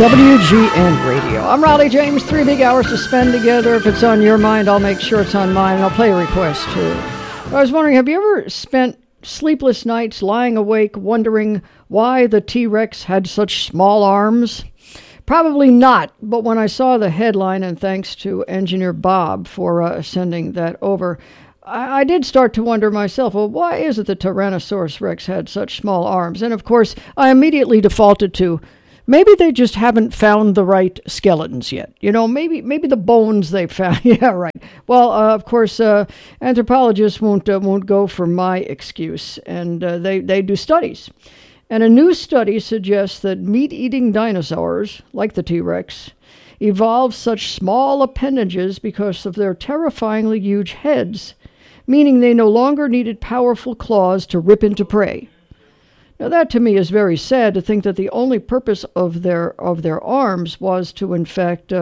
WGN Radio. I'm Raleigh James. 3 big hours to spend together. If it's on your mind, I'll make sure it's on mine, and I'll play a request, too. I was wondering, have you ever spent sleepless nights lying awake wondering why the T-Rex had such small arms? Probably not, but when I saw the headline, and thanks to Engineer Bob for sending that over, I did start to wonder myself, well, why is it the Tyrannosaurus Rex had such small arms? And of course, I immediately defaulted to, maybe they just haven't found the right skeletons yet. You know, maybe the bones they found. Yeah, right. Well, of course, anthropologists won't go for my excuse, and they do studies. And a new study suggests that meat-eating dinosaurs, like the T-Rex, evolved such small appendages because of their terrifyingly huge heads, meaning they no longer needed powerful claws to rip into prey. Now that to me is very sad, to think that the only purpose of their arms was to in fact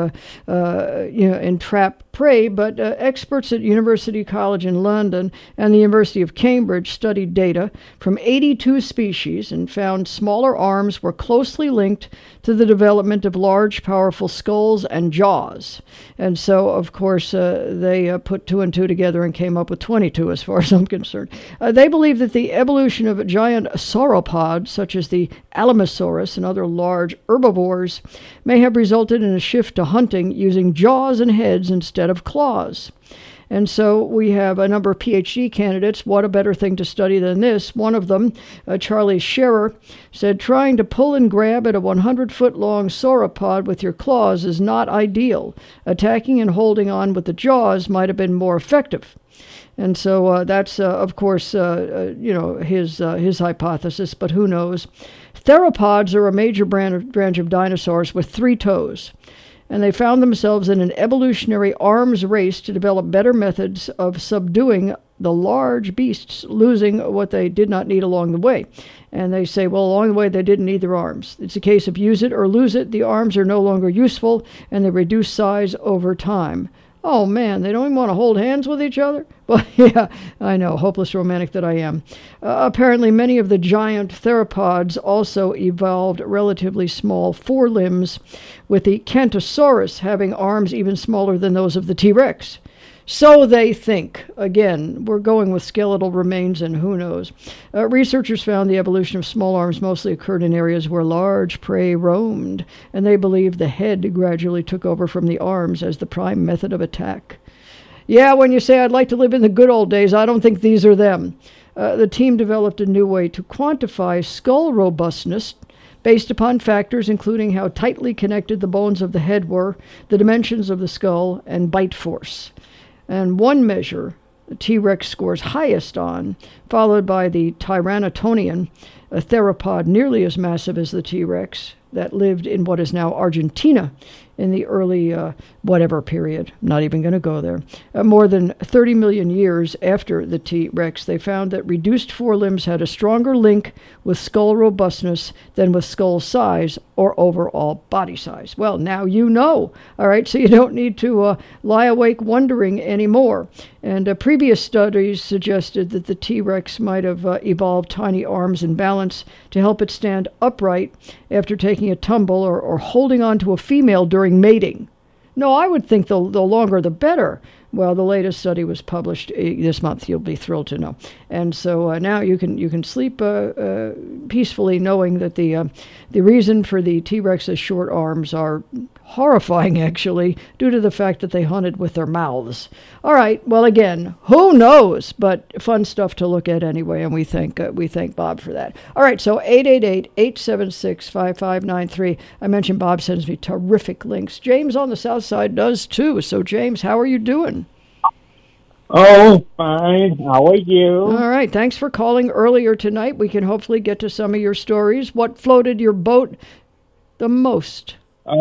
entrap prey. But experts at University College in London and the University of Cambridge studied data from 82 species and found smaller arms were closely linked to the development of large, powerful skulls and jaws. And so, of course, they put 2 and 2 together and came up with 22, as far as I'm concerned. They believe that the evolution of giant sauropods, such as the Alamosaurus and other large herbivores, may have resulted in a shift to hunting using jaws and heads instead of claws. And so we have a number of PhD candidates. What a better thing to study than this? One of them, Charlie Scherer, said trying to pull and grab at a 100-foot-long sauropod with your claws is not ideal. Attacking and holding on with the jaws might have been more effective. And so that's, of course, his hypothesis, but who knows? Theropods are a major branch of dinosaurs with 3 toes. And they found themselves in an evolutionary arms race to develop better methods of subduing the large beasts, losing what they did not need along the way. And they say, well, along the way, they didn't need their arms. It's a case of use it or lose it. The arms are no longer useful, and they reduce size over time. Oh, man, they don't even want to hold hands with each other? Well, yeah, I know, hopeless romantic that I am. Apparently, many of the giant theropods also evolved relatively small forelimbs, with the Kentosaurus having arms even smaller than those of the T-Rex. So they think. Again, we're going with skeletal remains, and who knows. Researchers found the evolution of small arms mostly occurred in areas where large prey roamed, and they believe the head gradually took over from the arms as the prime method of attack. Yeah, when you say I'd like to live in the good old days, I don't think these are them. The team developed a new way to quantify skull robustness based upon factors including how tightly connected the bones of the head were, the dimensions of the skull, and bite force. And one measure the T-Rex scores highest on, followed by the Tyrannotonian, a theropod nearly as massive as the T-Rex that lived in what is now Argentina in the early whatever period. I'm not even going to go there. More than 30 million years after the T-Rex, they found that reduced forelimbs had a stronger link with skull robustness than with skull size or overall body size. Well, now you know, all right, so you don't need to lie awake wondering anymore. And previous studies suggested that the T-Rex might have evolved tiny arms and balance to help it stand upright after taking a tumble or holding on to a female during mating. No, I would think the longer the better. Well, the latest study was published this month. You'll be thrilled to know. And so now you can sleep peacefully knowing that the reason for the T-Rex's short arms are horrifying, actually, due to the fact that they hunted with their mouths. All right, well, again, who knows? But fun stuff to look at anyway, and we thank Bob for that. All right, so 888-876-5593. I mentioned Bob sends me terrific links. James on the South Side does too. So, James, how are you doing? Oh, fine. How are you? All right, thanks for calling earlier tonight. We can hopefully get to some of your stories. What floated your boat the most?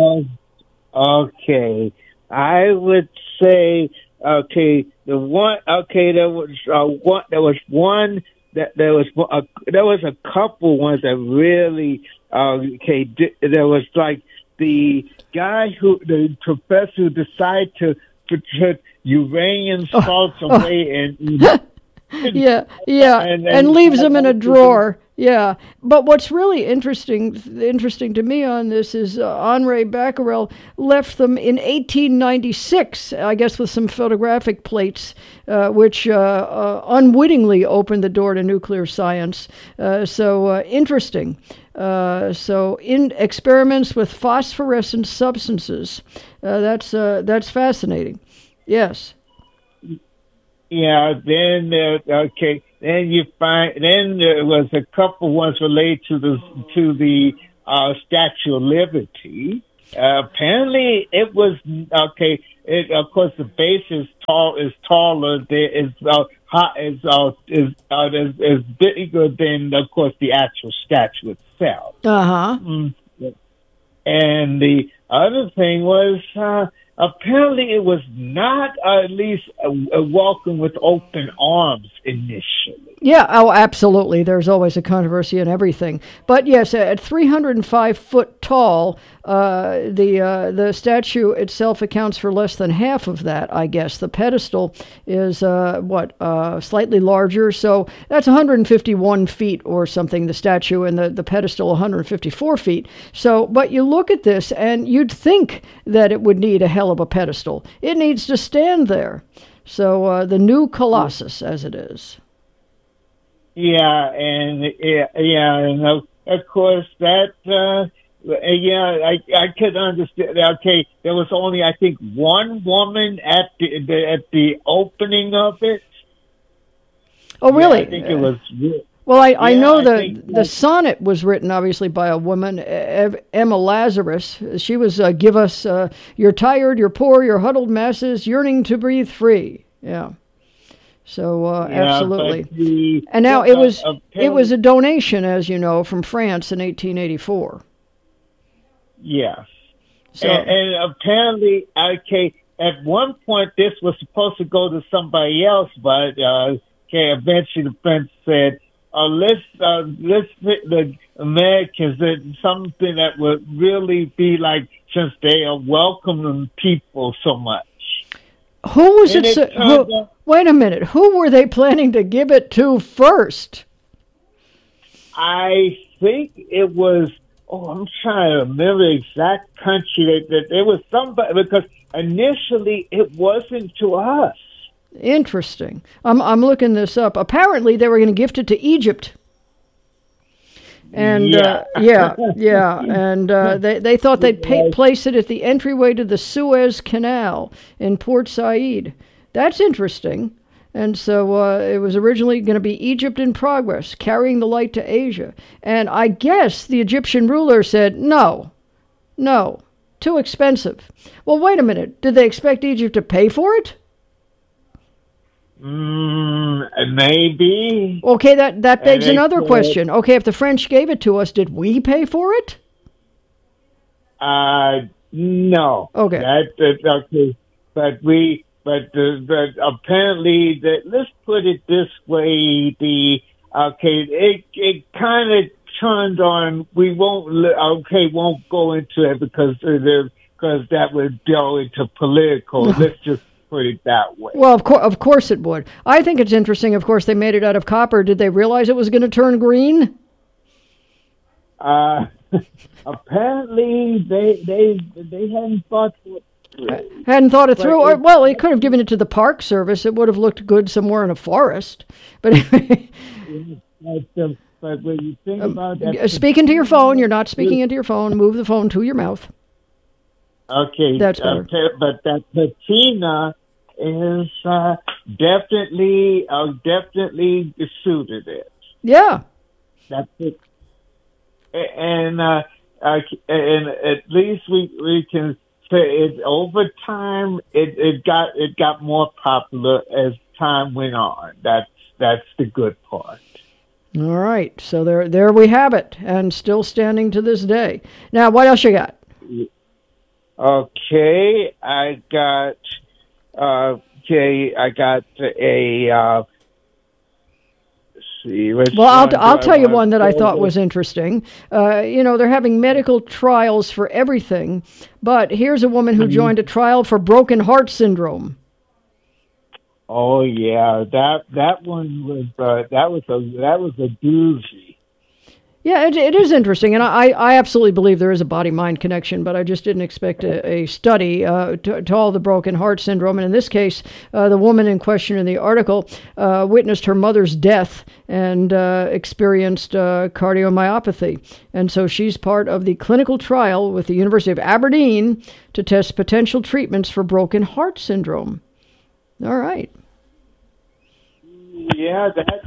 Okay. I would say, there was a couple ones that really, there was like the professor who decided to put uranium salts away and Yeah, yeah, and leaves them in a drawer. Yeah, but what's really interesting to me on this is Henri Becquerel left them in 1896, I guess, with some photographic plates, which unwittingly opened the door to nuclear science. So interesting. So in experiments with phosphorescent substances, that's fascinating. Yes. Yeah, then okay. Then you find then there was a couple ones related to the Statue of Liberty. Apparently, it was okay. Of course, the base is taller. There is is bigger than, of course, the actual statue itself. And the other thing was. Apparently, it was not at least a welcome with open arms initially. Yeah, oh, absolutely. There's always a controversy in everything. But yes, at 305 foot tall, the statue itself accounts for less than half of that, I guess. The pedestal is, slightly larger. So that's 151 feet or something, the statue, and the pedestal 154 feet. So, but you look at this, and you'd think that it would need a hell of a pedestal. It needs to stand there. So the new Colossus, as it is. Yeah, and of course that. I could understand. Okay, there was only, I think, one woman at the opening of it. Oh, really? Yeah, I think it was. Well, I know the sonnet was written, obviously, by a woman, Emma Lazarus. She was, give us, you're tired, you're poor, you're huddled masses, yearning to breathe free. Yeah. So, absolutely. And now it was a donation, as you know, from France in 1884. Yes. So, and apparently, okay, at one point this was supposed to go to somebody else, but, eventually the French said, let's fit the Americans in something that would really be like, since they are welcoming people so much. Who was wait a minute. Who were they planning to give it to first? I think it was. Oh, I'm trying to remember the exact country that it was somebody, because initially it wasn't to us. Interesting. I'm looking this up. Apparently, they were going to gift it to Egypt. And and they thought they'd place it at the entryway to the Suez Canal in Port Said. That's interesting. And so it was originally going to be Egypt in progress, carrying the light to Asia. And I guess the Egyptian ruler said, no, too expensive. Well, wait a minute. Did they expect Egypt to pay for it? Maybe. Okay, that begs another question. Okay, if the French gave it to us, did we pay for it? No. Okay. Okay, but apparently, let's put it this way: it kind of turned on. We won't go into it because that would go into political. Let's just put it that way. Well, of course it would. I think it's interesting. Of course, they made it out of copper. Did they realize it was going to turn green? Apparently, they hadn't thought it through. Hadn't thought it through. Or, well, they could have given it to the Park Service. It would have looked good somewhere in a forest. But but when you think about that, speak into your phone. You're not speaking into your phone. Move the phone to your mouth. Okay, that's better. But that patina is definitely suited it. Yeah, that's it. And at least we can say it. Over time, it got more popular as time went on. That's the good part. All right, so there we have it, and still standing to this day. Now, what else you got? Okay, I got a. Well, I'll tell you one that I thought was interesting. They're having medical trials for everything, but here's a woman who joined a trial for broken heart syndrome. Oh yeah, that one was that was a doozy. Yeah, it is interesting, and I absolutely believe there is a body-mind connection, but I just didn't expect a study to all the broken heart syndrome. And in this case, the woman in question in the article witnessed her mother's death and experienced cardiomyopathy. And so she's part of the clinical trial with the University of Aberdeen to test potential treatments for broken heart syndrome. All right. Yeah, that.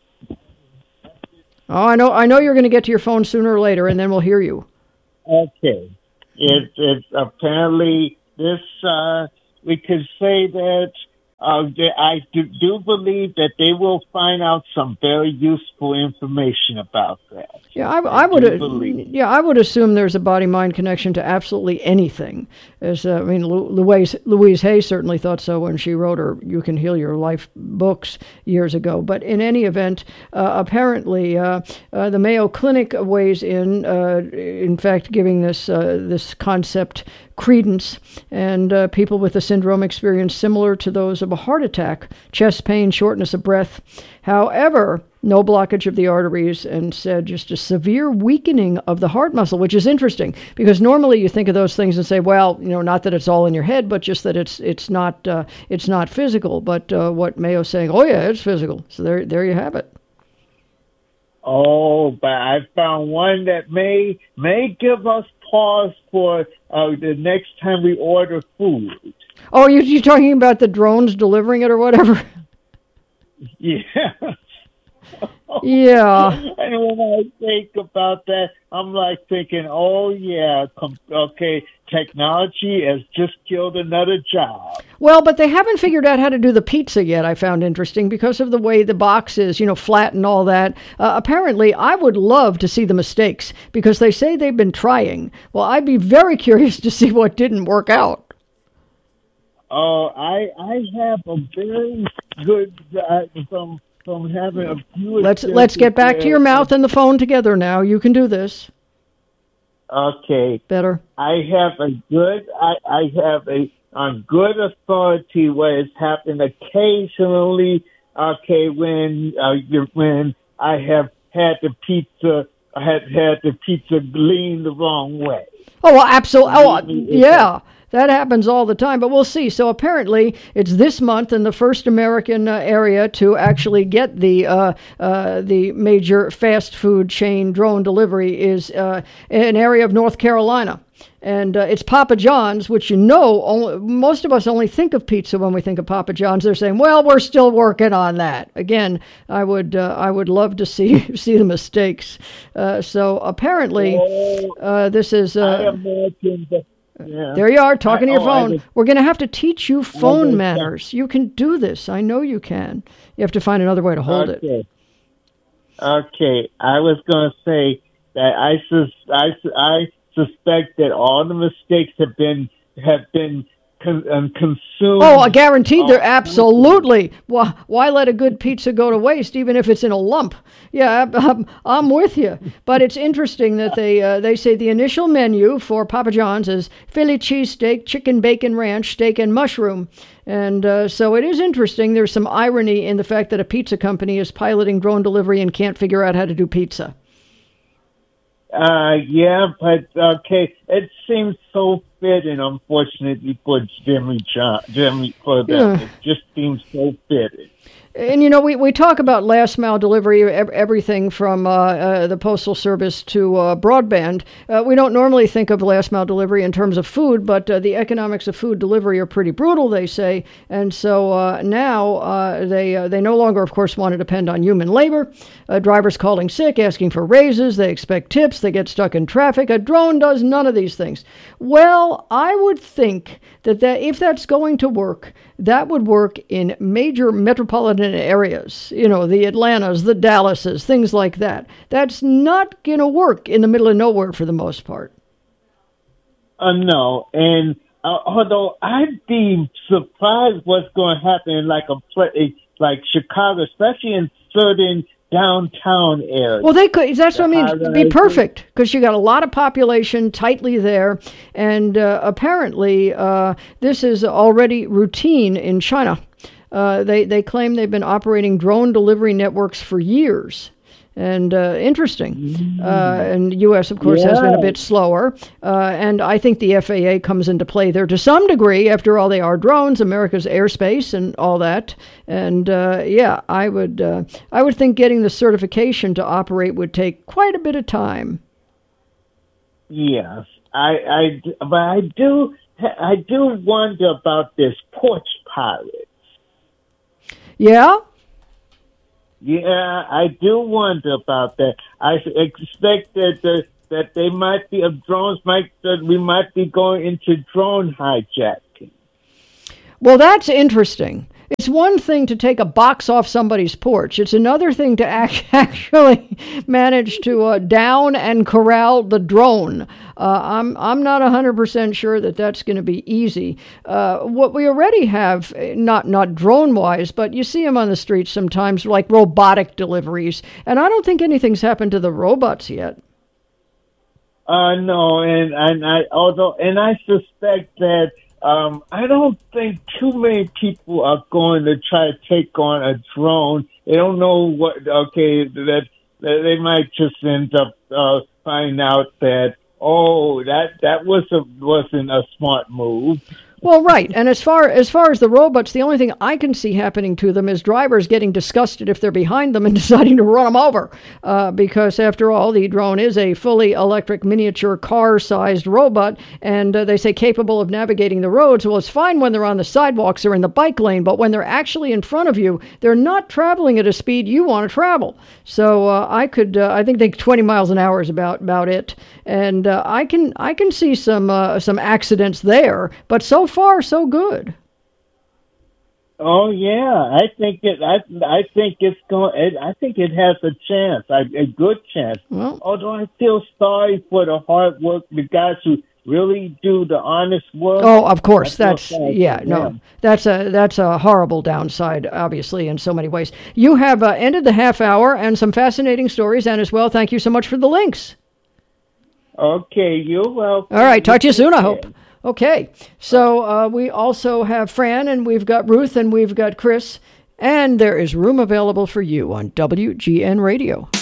Oh, I know you're going to get to your phone sooner or later, and then we'll hear you. Okay. It's apparently this, we could say that I do believe that they will find out some very useful information about that. Yeah, I would assume there's a body-mind connection to absolutely anything. Louise Hay certainly thought so when she wrote her "You Can Heal Your Life" books years ago. But in any event, apparently the Mayo Clinic weighs in fact, giving this concept credence, and people with the syndrome experience similar to those of a heart attack: chest pain, shortness of breath. However, no blockage of the arteries, and said just a severe weakening of the heart muscle, which is interesting because normally you think of those things and say, well, not that it's all in your head, but just that it's not physical. But what Mayo's saying, oh yeah, it's physical. So there you have it. Oh, but I found one that may give us pause for the next time we order food. Oh, you're talking about the drones delivering it or whatever? Yeah. Yeah. And when I think about that, I'm like thinking, oh yeah, okay, technology has just killed another job. Well, but they haven't figured out how to do the pizza yet, I found interesting, because of the way the box is, flat and all that. Apparently, I would love to see the mistakes, because they say they've been trying. Well, I'd be very curious to see what didn't work out. Oh, I have a very good from having a few. Let's get back to your mouth and the phone together now. You can do this. Okay. Better. I have a good. I have on good authority where it's happened occasionally. Okay, when I have had the pizza, had the pizza lean the wrong way. Oh, well, absolutely. Oh, yeah. That happens all the time, but we'll see. So apparently, it's this month in the first American area to actually get the major fast food chain drone delivery is an area of North Carolina. And it's Papa John's, which most of us only think of pizza when we think of Papa John's. They're saying, well, we're still working on that. Again, I would love to see the mistakes. So apparently, this is... I imagine that. Yeah. There you are, talking to your phone. We're going to have to teach you phone manners. You can do this. I know you can. You have to find another way to hold it. Okay. I was going to say that I suspect that all the mistakes have been consumed. Oh, I guarantee they're absolutely. Why let a good pizza go to waste, even if it's in a lump? Yeah, I'm with you. But it's interesting that they say the initial menu for Papa John's is Philly cheesesteak, chicken bacon ranch, steak, and mushroom. And so it is interesting. There's some irony in the fact that a pizza company is piloting drone delivery and can't figure out how to do pizza. Yeah, but okay, it seems so fitting, unfortunately, for Jimmy for them. It just seems so fitting. And, we talk about last mile delivery, everything from the Postal Service to broadband. We don't normally think of last mile delivery in terms of food, but the economics of food delivery are pretty brutal, they say. And so now they no longer, of course, want to depend on human labor. Drivers calling sick, asking for raises. They expect tips. They get stuck in traffic. A drone does none of these things. Well, I would think that if that's going to work, that would work in major metropolitan areas, the Atlantas, the Dallases, things like that. That's not going to work in the middle of nowhere for the most part. No, and although I'd be surprised what's going to happen in like like Chicago, especially in certain downtown areas. Well, they could. That's what I mean. It'd be perfect because you got a lot of population tightly there, and apparently this is already routine in China. They claim they've been operating drone delivery networks for years. And interesting. And the U.S., of course, has been a bit slower. And I think the FAA comes into play there to some degree. After all, they are drones, America's airspace and all that. And I would think getting the certification to operate would take quite a bit of time. Yes, but I do wonder about this porch pirates. Yeah. Yeah, I do wonder about that. I expect that they might be we might be going into drone hijacking. Well, that's interesting. It's one thing to take a box off somebody's porch. It's another thing to actually manage to down and corral the drone. I'm not 100% sure that that's going to be easy. What we already have, not drone-wise, but you see them on the streets sometimes, like robotic deliveries. And I don't think anything's happened to the robots yet. No, and I suspect that. I don't think too many people are going to try to take on a drone. They don't know that they might just end up finding out that that wasn't a smart move. Well, right. And as far as the robots, the only thing I can see happening to them is drivers getting disgusted if they're behind them and deciding to run them over. Because after all, the drone is a fully electric miniature car-sized robot, and they say capable of navigating the roads. Well, it's fine when they're on the sidewalks or in the bike lane, but when they're actually in front of you, they're not traveling at a speed you want to travel. So I think 20 miles an hour is about it. And I can see some accidents there, but so far so good. Oh yeah, I think it has a chance, a good chance. Well, although I feel sorry for the hard work, the guys who really do the honest work. Oh, of course, that's a horrible downside, obviously, in so many ways. You have ended the half hour and some fascinating stories, and as well, thank you so much for the links. Okay, you're welcome. All right, talk to you soon, I hope. Okay, so we also have Fran, and we've got Ruth, and we've got Chris, and there is room available for you on WGN Radio.